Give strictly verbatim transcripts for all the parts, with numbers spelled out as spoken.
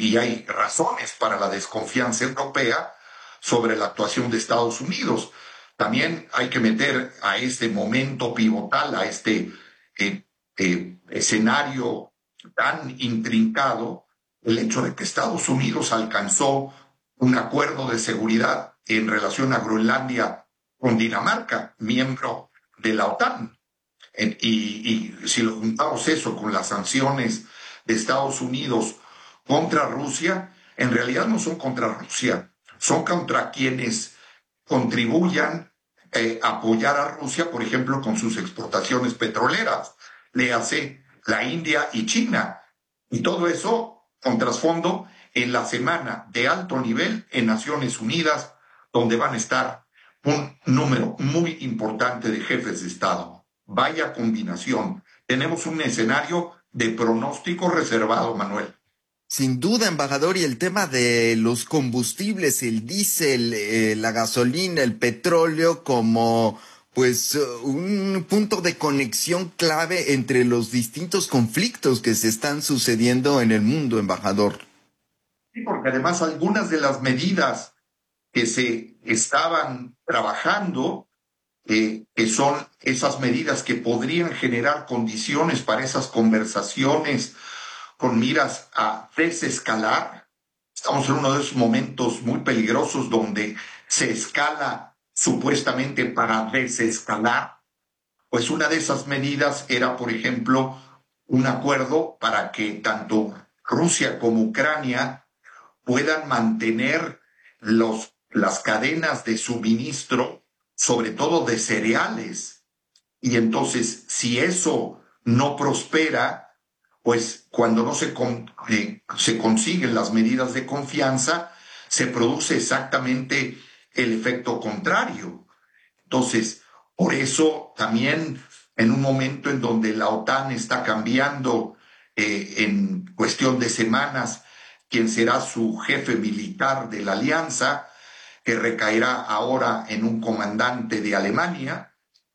y hay razones para la desconfianza europea sobre la actuación de Estados Unidos. También hay que meter a este momento pivotal, a este eh, eh, escenario tan intrincado, el hecho de que Estados Unidos alcanzó un acuerdo de seguridad en relación a Groenlandia con Dinamarca, miembro de la OTAN. Y, y si lo juntamos eso con las sanciones de Estados Unidos contra Rusia, en realidad no son contra Rusia, son contra quienes contribuyan eh, a apoyar a Rusia, por ejemplo, con sus exportaciones petroleras, le hace la India y China. Y todo eso con trasfondo en la semana de alto nivel en Naciones Unidas, donde van a estar un número muy importante de jefes de Estado. Vaya combinación. Tenemos un escenario de pronóstico reservado, Manuel. Sin duda, embajador, y el tema de los combustibles, el diésel, eh, la gasolina, el petróleo, como pues un punto de conexión clave entre los distintos conflictos que se están sucediendo en el mundo, embajador. Sí, porque además algunas de las medidas que se estaban trabajando, eh, que son esas medidas que podrían generar condiciones para esas conversaciones con miras a desescalar. Estamos en uno de esos momentos muy peligrosos donde se escala supuestamente para desescalar. Pues una de esas medidas era, por ejemplo, un acuerdo para que tanto Rusia como Ucrania puedan mantener los, las cadenas de suministro, sobre todo de cereales. Y entonces, si eso no prospera, pues cuando no se, con, eh, se consiguen las medidas de confianza, se produce exactamente el efecto contrario. Entonces, por eso también en un momento en donde la OTAN está cambiando eh, en cuestión de semanas quién será su jefe militar de la alianza, que recaerá ahora en un comandante de Alemania,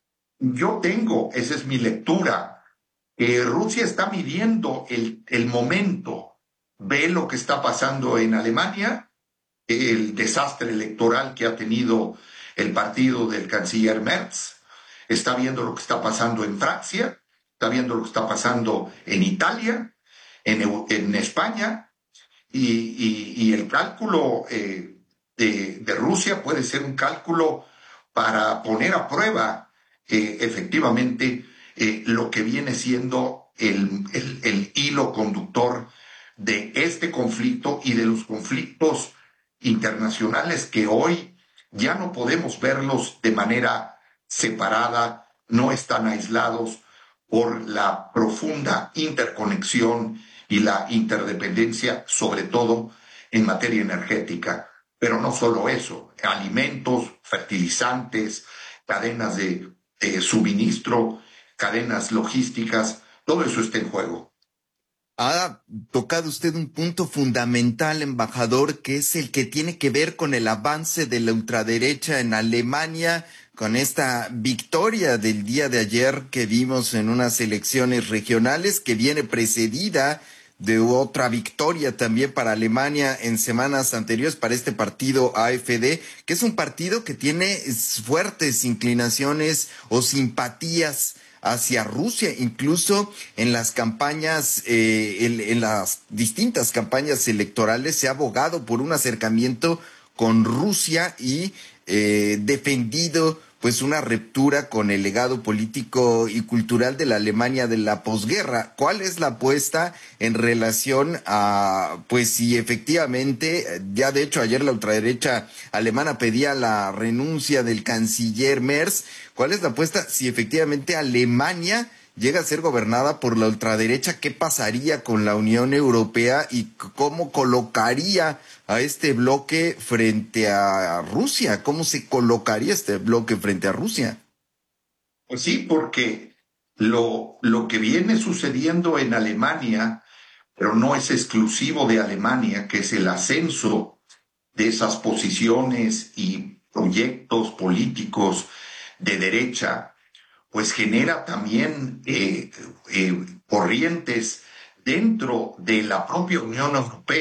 yo tengo, esa es mi lectura, que Rusia está midiendo el, el momento, ve lo que está pasando en Alemania, el desastre electoral que ha tenido el partido del canciller Merz, está viendo lo que está pasando en Francia, está viendo lo que está pasando en Italia, en, en España, y, y, y el cálculo eh, de, de Rusia puede ser un cálculo para poner a prueba eh, efectivamente eh, lo que viene siendo el, el, el hilo conductor de este conflicto y de los conflictos internacionales que hoy ya no podemos verlos de manera separada, no están aislados por la profunda interconexión y la interdependencia, sobre todo en materia energética. Pero no solo eso, alimentos, fertilizantes, cadenas de, de suministro, cadenas logísticas, todo eso está en juego. Ha tocado usted un punto fundamental, embajador, que es el que tiene que ver con el avance de la ultraderecha en Alemania, con esta victoria del día de ayer que vimos en unas elecciones regionales, que viene precedida de otra victoria también para Alemania en semanas anteriores para este partido A F D, que es un partido que tiene fuertes inclinaciones o simpatías hacia Rusia, incluso en las campañas, eh, en, en las distintas campañas electorales se ha abogado por un acercamiento con Rusia y eh, defendido pues una ruptura con el legado político y cultural de la Alemania de la posguerra. ¿Cuál es la apuesta en relación a, pues si efectivamente, ya de hecho ayer la ultraderecha alemana pedía la renuncia del canciller Merz? ¿Cuál es la apuesta si efectivamente Alemania llega a ser gobernada por la ultraderecha? ¿Qué pasaría con la Unión Europea y cómo colocaría a este bloque frente a Rusia? ¿Cómo se colocaría este bloque frente a Rusia? Pues sí, porque lo, lo que viene sucediendo en Alemania, pero no es exclusivo de Alemania, que es el ascenso de esas posiciones y proyectos políticos de derecha, pues genera también eh, eh, corrientes dentro de la propia Unión Europea